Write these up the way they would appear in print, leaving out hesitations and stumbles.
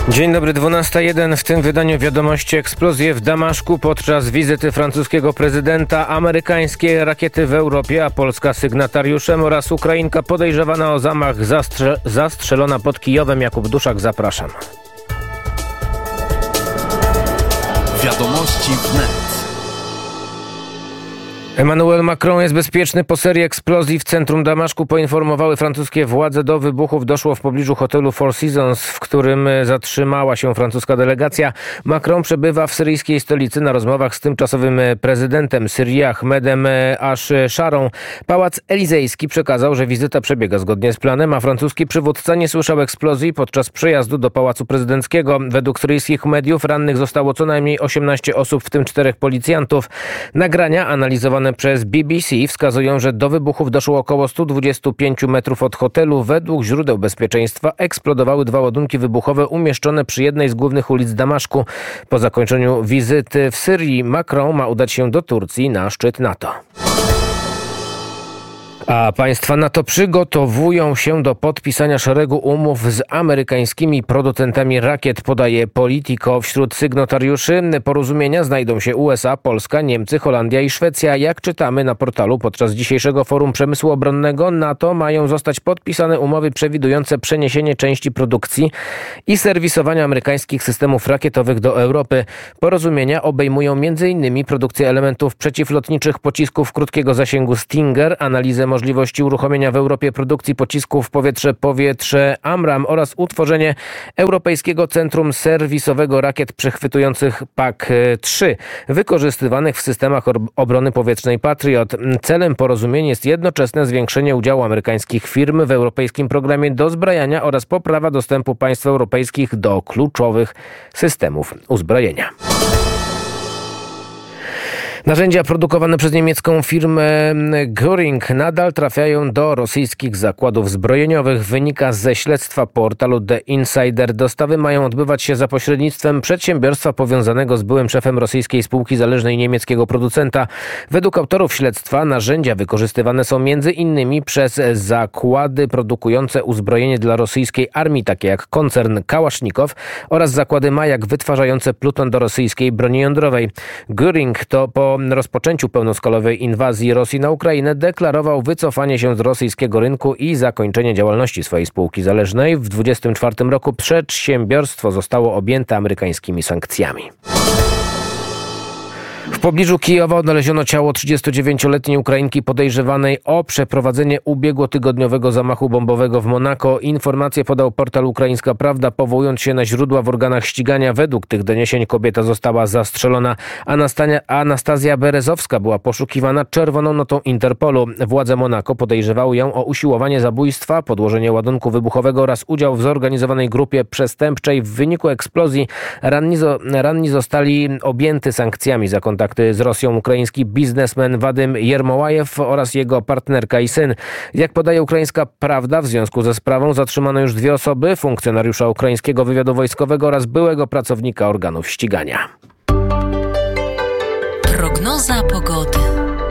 Dzień dobry, 12:01. W tym wydaniu wiadomości: eksplozje w Damaszku podczas wizyty francuskiego prezydenta, amerykańskie rakiety w Europie, a Polska sygnatariuszem, oraz Ukrainka podejrzewana o zamach zastrzelona pod Kijowem. Jakub Duszak, zapraszam. Wiadomości wnet. Emmanuel Macron jest bezpieczny po serii eksplozji w centrum Damaszku. Poinformowały francuskie władze. Do wybuchów doszło w pobliżu hotelu Four Seasons, w którym zatrzymała się francuska delegacja. Macron przebywa w syryjskiej stolicy na rozmowach z tymczasowym prezydentem Syrii Ahmedem Ash-Sharą. Pałac Elizejski przekazał, że wizyta przebiega zgodnie z planem, a francuski przywódca nie słyszał eksplozji podczas przejazdu do Pałacu Prezydenckiego. Według syryjskich mediów rannych zostało co najmniej 18 osób, w tym 4 policjantów. Nagrania analizowane przez BBC wskazują, że do wybuchów doszło około 125 metrów od hotelu. Według źródeł bezpieczeństwa eksplodowały 2 ładunki wybuchowe umieszczone przy jednej z głównych ulic Damaszku. Po zakończeniu wizyty w Syrii Macron ma udać się do Turcji na szczyt NATO. A państwa NATO przygotowują się do podpisania szeregu umów z amerykańskimi producentami rakiet, podaje Politico. Wśród sygnatariuszy porozumienia znajdą się USA, Polska, Niemcy, Holandia i Szwecja. Jak czytamy na portalu, podczas dzisiejszego forum przemysłu obronnego NATO mają zostać podpisane umowy przewidujące przeniesienie części produkcji i serwisowania amerykańskich systemów rakietowych do Europy. Porozumienia obejmują m.in. produkcję elementów przeciwlotniczych pocisków krótkiego zasięgu Stinger, analizę możliwości uruchomienia w Europie produkcji pocisków powietrze-powietrze AMRAAM oraz utworzenie Europejskiego Centrum Serwisowego Rakiet Przechwytujących PAC-3, wykorzystywanych w systemach obrony powietrznej Patriot. Celem porozumienia jest jednoczesne zwiększenie udziału amerykańskich firm w europejskim programie dozbrajania oraz poprawa dostępu państw europejskich do kluczowych systemów uzbrojenia. Narzędzia produkowane przez niemiecką firmę Göring nadal trafiają do rosyjskich zakładów zbrojeniowych. Wynika ze śledztwa portalu The Insider. Dostawy mają odbywać się za pośrednictwem przedsiębiorstwa powiązanego z byłym szefem rosyjskiej spółki zależnej niemieckiego producenta. Według autorów śledztwa narzędzia wykorzystywane są m.in. przez zakłady produkujące uzbrojenie dla rosyjskiej armii, takie jak koncern Kałasznikow oraz zakłady Majak wytwarzające pluton do rosyjskiej broni jądrowej. Göring to po rozpoczęciu pełnoskalowej inwazji Rosji na Ukrainę deklarował wycofanie się z rosyjskiego rynku i zakończenie działalności swojej spółki zależnej. W 2024 roku przedsiębiorstwo zostało objęte amerykańskimi sankcjami. W pobliżu Kijowa odnaleziono ciało 39-letniej Ukrainki podejrzewanej o przeprowadzenie ubiegłotygodniowego zamachu bombowego w Monako. Informację podał portal Ukraińska Prawda, powołując się na źródła w organach ścigania. Według tych doniesień kobieta została zastrzelona. Anastazja Berezowska była poszukiwana czerwoną notą Interpolu. Władze Monako podejrzewały ją o usiłowanie zabójstwa, podłożenie ładunku wybuchowego oraz udział w zorganizowanej grupie przestępczej. W wyniku eksplozji ranni zostali objęty sankcjami za kontakty z Rosją ukraiński biznesmen Wadym Jermołajew oraz jego partnerka i syn. Jak podaje Ukraińska Prawda, w związku ze sprawą zatrzymano już 2 osoby, funkcjonariusza ukraińskiego wywiadu wojskowego oraz byłego pracownika organów ścigania. Prognoza pogody.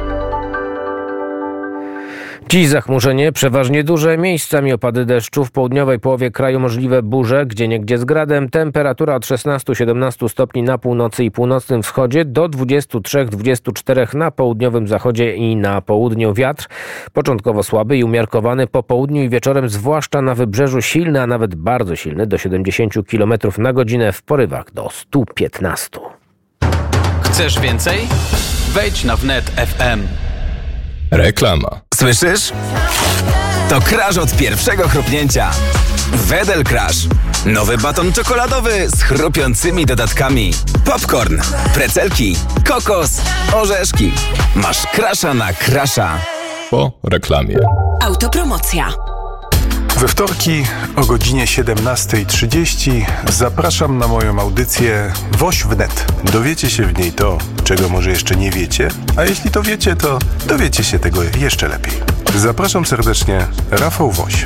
Dziś zachmurzenie przeważnie duże, miejscami opady deszczu. W południowej połowie kraju możliwe burze, gdzieniegdzie z gradem. Temperatura od 16-17 stopni na północy i północnym wschodzie do 23-24 na południowym zachodzie i na południu. Wiatr początkowo słaby i umiarkowany, po południu i wieczorem, zwłaszcza na wybrzeżu, silny, a nawet bardzo silny, do 70 km na godzinę, w porywach do 115. Chcesz więcej? Wejdź na wnet FM. Reklama. Słyszysz? To crash od pierwszego chrupnięcia. Wedel Crash. Nowy baton czekoladowy z chrupiącymi dodatkami. Popcorn, precelki, kokos, orzeszki. Masz crasha na crasha. Po reklamie. Autopromocja. We wtorki o godzinie 17:30 zapraszam na moją audycję Woś wnet. Dowiecie się w niej to, czego może jeszcze nie wiecie, a jeśli to wiecie, to dowiecie się tego jeszcze lepiej. Zapraszam serdecznie, Rafał Woś.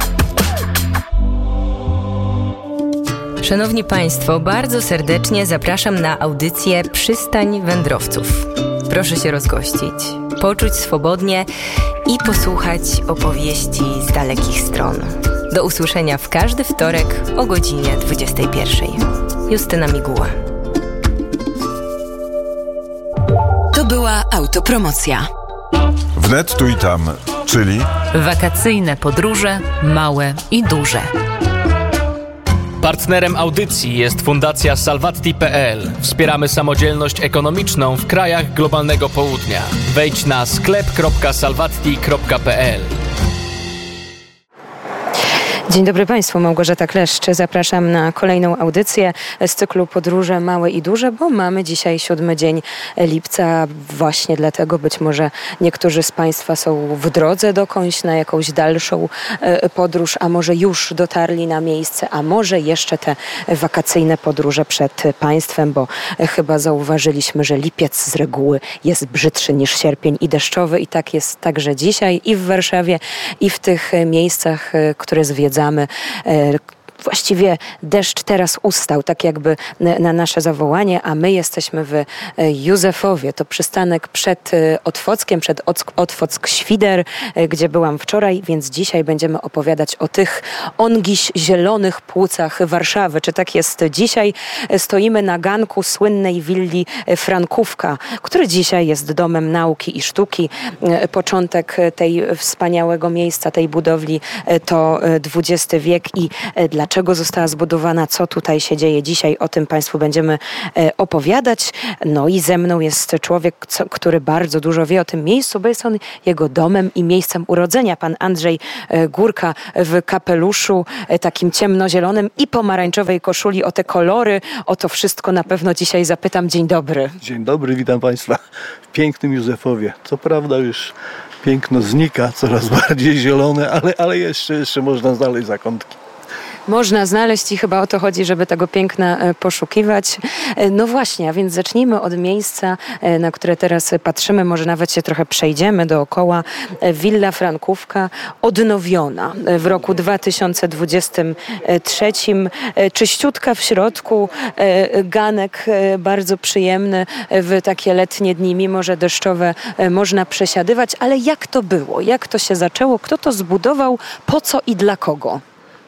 Szanowni Państwo, bardzo serdecznie zapraszam na audycję Przystań Wędrowców. Proszę się rozgościć, poczuć swobodnie i posłuchać opowieści z dalekich stron. Do usłyszenia w każdy wtorek o godzinie 21. Justyna Miguła. To była autopromocja. Wnet tu i tam, czyli Wakacyjne podróże, małe i duże. Partnerem audycji jest Fundacja Salvatti.pl. Wspieramy samodzielność ekonomiczną w krajach globalnego południa. Wejdź na sklep.salvatti.pl. Dzień dobry Państwu, Małgorzata Kleszcz. Zapraszam na kolejną audycję z cyklu Podróże Małe i Duże, bo mamy dzisiaj 7 dzień lipca. Właśnie dlatego być może niektórzy z Państwa są w drodze dokądś na jakąś dalszą podróż, a może już dotarli na miejsce, a może jeszcze te wakacyjne podróże przed Państwem, bo chyba zauważyliśmy, że lipiec z reguły jest brzydszy niż sierpień i deszczowy i tak jest także dzisiaj i w Warszawie, i w tych miejscach, które zwiedzamy. Właściwie deszcz teraz ustał, tak jakby na nasze zawołanie, a my jesteśmy w Józefowie. To przystanek przed Otwockiem, przed Otwock-Świder, gdzie byłam wczoraj, więc dzisiaj będziemy opowiadać o tych ongiś zielonych płucach Warszawy. Czy tak jest dzisiaj? Stoimy na ganku słynnej willi Frankówka, który dzisiaj jest domem nauki i sztuki. Początek tej wspaniałego miejsca, tej budowli to XX wiek i dlaczego została zbudowana, co tutaj się dzieje dzisiaj, o tym Państwu będziemy opowiadać. No i ze mną jest człowiek, który bardzo dużo wie o tym miejscu, bo jest on jego domem i miejscem urodzenia. Pan Andrzej Górka w kapeluszu takim ciemnozielonym i pomarańczowej koszuli. O te kolory, o to wszystko na pewno dzisiaj zapytam. Dzień dobry. Dzień dobry, witam Państwa w pięknym Józefowie. Co prawda już piękno znika, coraz bardziej zielone, ale jeszcze można znaleźć zakątki. Można znaleźć i chyba o to chodzi, żeby tego piękna poszukiwać. No właśnie, a więc zacznijmy od miejsca, na które teraz patrzymy. Może nawet się trochę przejdziemy dookoła. Willa Frankówka odnowiona w roku 2023. Czyściutka w środku, ganek bardzo przyjemny w takie letnie dni, mimo że deszczowe można przesiadywać. Ale jak to było? Jak to się zaczęło? Kto to zbudował? Po co i dla kogo?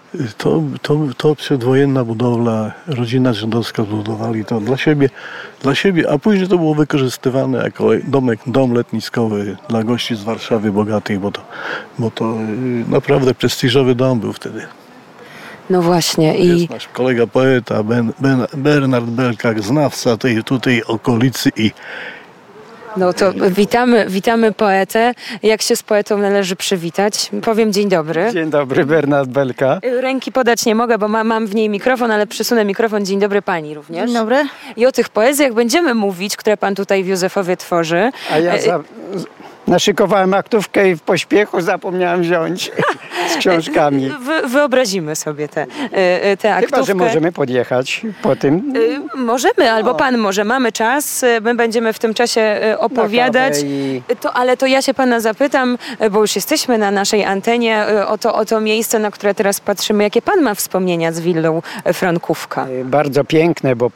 To przedwojenna budowla, rodzina żydowska zbudowali to dla siebie, a później to było wykorzystywane jako dom letniskowy dla gości z Warszawy bogatych, bo to naprawdę prestiżowy dom był wtedy. No właśnie. Jest nasz kolega poeta Bernard Belkak, znawca tej tutaj okolicy i no to witamy poetę. Jak się z poetą należy przywitać? Powiem dzień dobry. Dzień dobry, Bernard Belka. Ręki podać nie mogę, bo mam w niej mikrofon, ale przysunę mikrofon. Dzień dobry pani również. Dzień dobry. I o tych poezjach będziemy mówić, które pan tutaj w Józefowie tworzy. A ja naszykowałem aktówkę i w pośpiechu zapomniałem wziąć z książkami. Wyobrazimy sobie tę aktówkę. Chyba, że możemy podjechać po tym. Możemy, albo pan może. Mamy czas. My będziemy w tym czasie opowiadać. Ale to ja się pana zapytam, bo już jesteśmy na naszej antenie, o to miejsce, na które teraz patrzymy. Jakie pan ma wspomnienia z willą Frankówka? Bardzo piękne, bo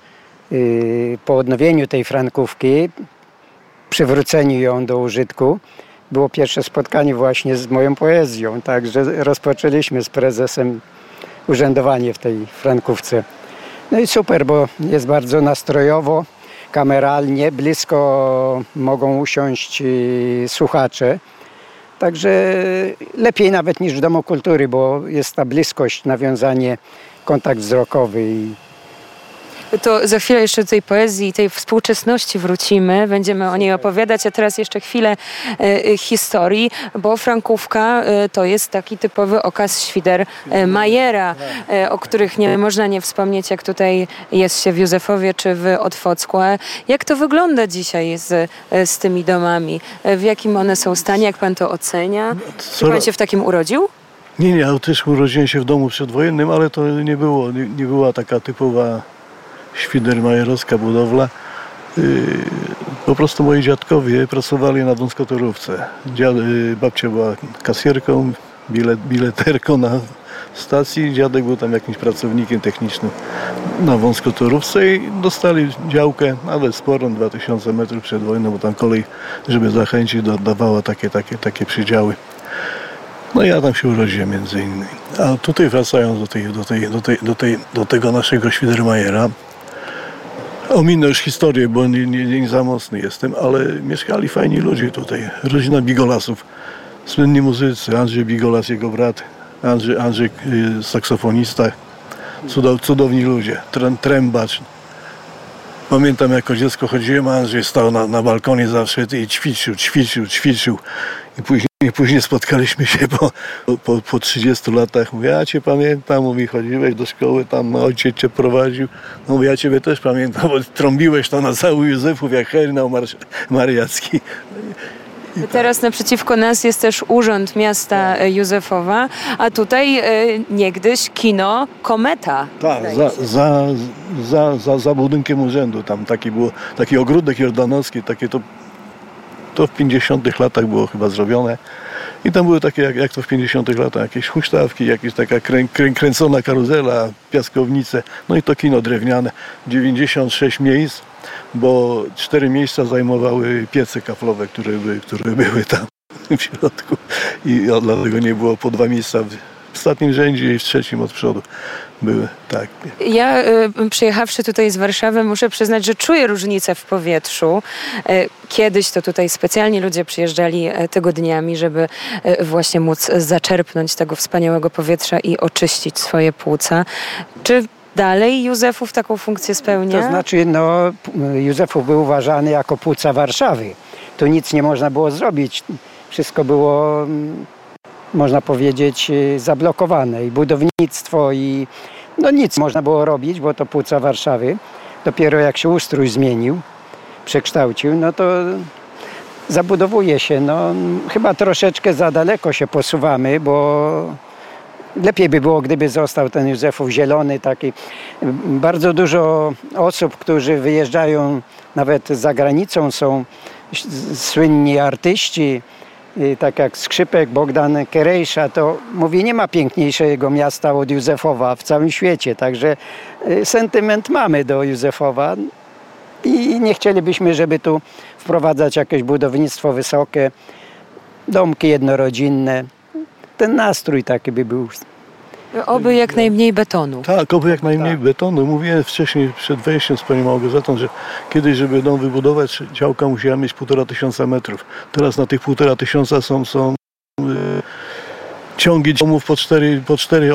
po odnowieniu tej Frankówki, przywróceniu ją do użytku, było pierwsze spotkanie właśnie z moją poezją. Także rozpoczęliśmy z prezesem urzędowanie w tej Frankówce. No i super, bo jest bardzo nastrojowo, kameralnie, blisko mogą usiąść słuchacze. Także lepiej nawet niż w Domu Kultury, bo jest ta bliskość, nawiązanie, kontakt wzrokowy. To za chwilę jeszcze do tej poezji, tej współczesności wrócimy. Będziemy o niej opowiadać, a teraz jeszcze chwilę historii, bo Frankówka to jest taki typowy okaz świder Majera, o których nie można nie wspomnieć, jak tutaj jest się w Józefowie czy w Otwocku. A jak to wygląda dzisiaj z tymi domami? W jakim one są stanie? Jak pan to ocenia? Czy pan się w takim urodził? Nie, ja też urodziłem się w domu przedwojennym, ale to nie była taka typowa świdermajerowska budowla. Po prostu moi dziadkowie pracowali na wąskotorówce. Babcia była kasjerką, bileterką na stacji, dziadek był tam jakimś pracownikiem technicznym na wąskotorówce i dostali działkę, nawet sporą, 2000 metrów przed wojną, bo tam kolej, żeby zachęcić, dawała takie przydziały. No ja tam się urodziłem między innymi. A tutaj wracając do tego naszego Świdermajera, ominę już historię, bo nie za mocny jestem, ale mieszkali fajni ludzie tutaj. Rodzina Bigolasów, słynni muzycy, Andrzej Bigolas, jego brat, Andrzej saksofonista, cudowni ludzie, trębacz. Pamiętam, jako dziecko chodziłem, a Andrzej stał na balkonie zawsze i ćwiczył. I później spotkaliśmy się po 30 latach. Mówię, ja cię pamiętam, mówi, chodziłeś do szkoły, tam ojciec cię prowadził. Mówię, ja ciebie też pamiętam, bo trąbiłeś to na cały Józefów jak hernał mariacki. Teraz naprzeciwko nas jest też Urząd Miasta Józefowa, a tutaj niegdyś kino Kometa. Tak, za budynkiem urzędu. Tam taki ogródek jordanowski, takie to w 50 latach było chyba zrobione. I tam były takie, jak to w 50 latach, jakieś huśtawki, jakaś taka kręcona karuzela, piaskownice, no i to kino drewniane, 96 miejsc, bo 4 miejsca zajmowały piece kaflowe, które były tam w środku i dlatego nie było po 2 miejsca w ostatnim rzędzie i w trzecim od przodu były, tak. Ja przyjechawszy tutaj z Warszawy muszę przyznać, że czuję różnicę w powietrzu. Kiedyś to tutaj specjalnie ludzie przyjeżdżali tygodniami, żeby właśnie móc zaczerpnąć tego wspaniałego powietrza i oczyścić swoje płuca. Czy dalej Józefów taką funkcję spełnia? To znaczy, Józefów był uważany jako płuca Warszawy. Tu nic nie można było zrobić. Wszystko było, można powiedzieć, zablokowane. I budownictwo, i nic można było robić, bo to płuca Warszawy. Dopiero jak się ustrój zmienił, przekształcił, no to zabudowuje się. Chyba troszeczkę za daleko się posuwamy, bo lepiej by było, gdyby został ten Józefów zielony, taki. Bardzo dużo osób, którzy wyjeżdżają nawet za granicą, są słynni artyści, tak jak Skrzypek, Bogdan Kerejsza, to mówi, nie ma piękniejszego miasta od Józefowa w całym świecie, także sentyment mamy do Józefowa i nie chcielibyśmy, żeby tu wprowadzać jakieś budownictwo wysokie, domki jednorodzinne. Ten nastrój taki by był. Oby jak najmniej betonu. Tak, oby jak najmniej betonu. Mówiłem wcześniej przed wejściem z panią Małgorzatą, że kiedyś, żeby dom wybudować, działka musiała mieć 1500 metrów. Teraz na tych 1500 są ciągi domów po 4,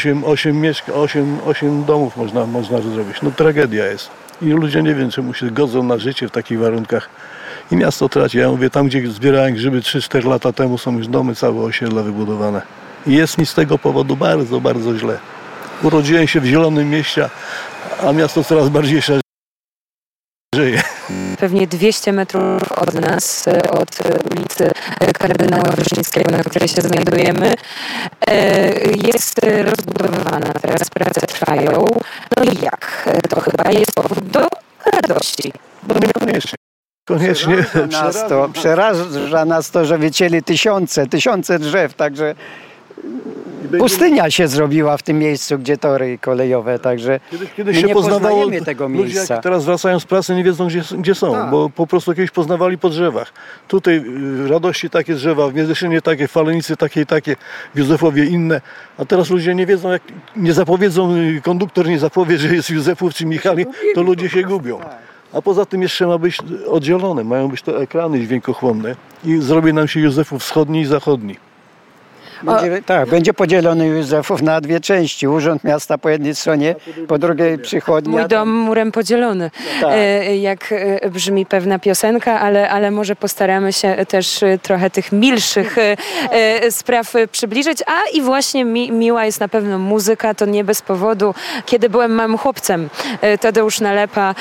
8 domów można zrobić. Tragedia jest. I ludzie nie wiem, czemu się godzą na życie w takich warunkach. I miasto traci. Ja mówię, tam gdzie zbierałem grzyby 3-4 lata temu, są już domy, całe osiedla wybudowane. I jest mi z tego powodu bardzo, bardzo źle. Urodziłem się w zielonym mieście, a miasto coraz bardziej szarzeje. Pewnie 200 metrów od nas, od ulicy Kardynała Wyszyńskiego, na której się znajdujemy, jest rozbudowywana. Teraz prace trwają. No i jak? To chyba jest powód do radości. No niekoniecznie. Koniecznie. Przeraża nas to, że wycięli tysiące drzew, także pustynia się zrobiła w tym miejscu, gdzie tory kolejowe, także kiedyś my się nie poznajemy tego ludzie, miejsca. jak teraz wracają z pracy, nie wiedzą, gdzie są, Tak. bo po prostu kiedyś poznawali po drzewach. Tutaj w Radości takie drzewa, w Międzyszynie takie, w Falenicy takie, w Józefowie inne, a teraz ludzie nie wiedzą, jak nie zapowiedzą, konduktor nie zapowie, że jest Józefów czy Michali, to ludzie się gubią. A poza tym jeszcze ma być oddzielone, mają być to ekrany dźwiękochłonne i zrobi nam się Józefów wschodni i zachodni. Będzie podzielony Józefów na 2 części. Urząd Miasta po jednej stronie, po drugiej przychodnia. Mój dom murem podzielony. Tak. Jak brzmi pewna piosenka, ale może postaramy się też trochę tych milszych spraw przybliżyć. A i właśnie miła jest na pewno muzyka, to nie bez powodu. Kiedy byłem małym chłopcem, Tadeusz Nalepa,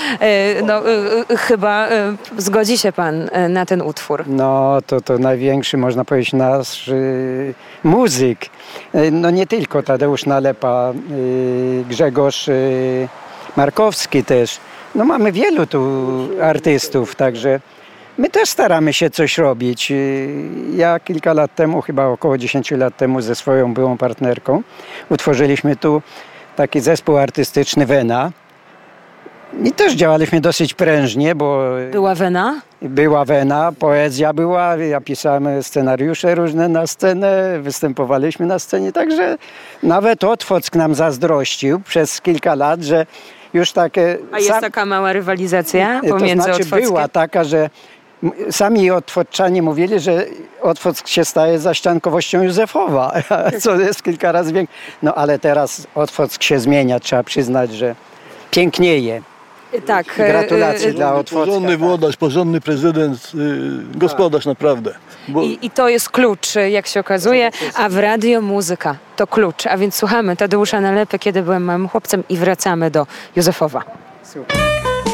chyba zgodzi się pan na ten utwór. To największy, można powiedzieć, nasz muzyk. Nie tylko Tadeusz Nalepa, Grzegorz Markowski też. Mamy wielu tu artystów, także my też staramy się coś robić. Ja kilka lat temu, chyba około 10 lat temu ze swoją byłą partnerką utworzyliśmy tu taki zespół artystyczny Wena. I też działaliśmy dosyć prężnie, bo... Była Wena? była wena, poezja była, ja pisałem scenariusze różne na scenę, występowaliśmy na scenie, także nawet Otwock nam zazdrościł przez kilka lat, że już takie... A jest taka mała rywalizacja pomiędzy To znaczy Otwockiem? była taka, że sami otwodczanie mówili, że Otwock się staje zaściankowością Józefowa, co jest kilka razy większe. No ale teraz Otwock się zmienia, trzeba przyznać, że pięknieje. Tak. Gratulacje dla Otwocka. Porządny włodarz, porządny prezydent, gospodarz naprawdę. Bo... I to jest klucz, jak się okazuje, a w radio muzyka to klucz. A więc słuchamy Tadeusza Nalepy, Kiedy byłem małym chłopcem i wracamy do Józefowa. Super.